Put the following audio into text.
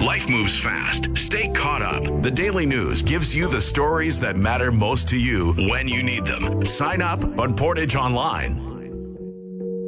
Life moves fast. Stay caught up. The Daily News gives you the stories that matter most to you when you need them. Sign up on Portage Online.